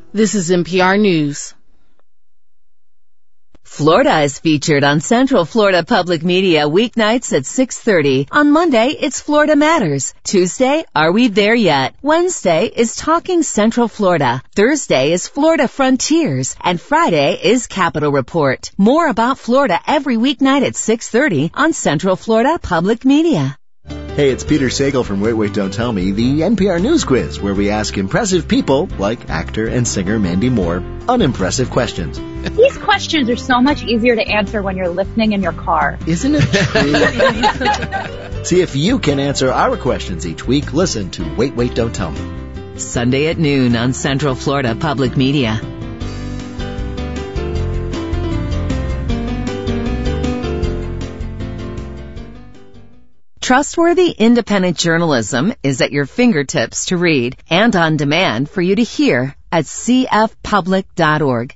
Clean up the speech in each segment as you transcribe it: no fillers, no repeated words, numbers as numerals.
This is NPR News. Florida is featured on Central Florida Public Media weeknights at 6:30. On Monday, it's Florida Matters. Tuesday, Are We There Yet? Wednesday is Talking Central Florida. Thursday is Florida Frontiers. And Friday is Capitol Report. More about Florida every weeknight at 6:30 on Central Florida Public Media. Hey, it's Peter Sagal from Wait, Wait, Don't Tell Me, the NPR News Quiz, where we ask impressive people, like actor and singer Mandy Moore, unimpressive questions. These questions are so much easier to answer when you're listening in your car. Isn't it true? See if you can answer our questions each week. Listen to Wait, Wait, Don't Tell Me. Sunday at noon on Central Florida Public Media. Trustworthy independent journalism is at your fingertips to read and on demand for you to hear at cfpublic.org.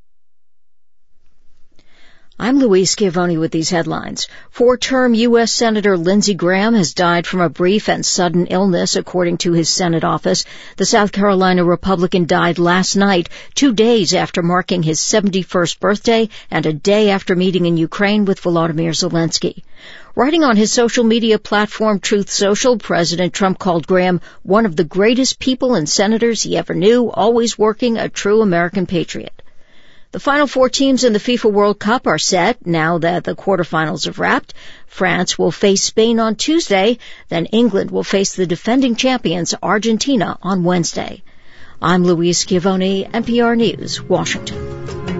I'm Louise Schiavone with these headlines. Four-term U.S. Senator Lindsey Graham has died from a brief and sudden illness, according to his Senate office. The South Carolina Republican died last night, 2 days after marking his 71st birthday and a day after meeting in Ukraine with Volodymyr Zelensky. Writing on his social media platform Truth Social, President Trump called Graham one of the greatest people and senators he ever knew, always working, a true American patriot. The final four teams in the FIFA World Cup are set now that the quarterfinals have wrapped. France will face Spain on Tuesday, then England will face the defending champions Argentina on Wednesday. I'm Louise Schiavone, NPR News, Washington.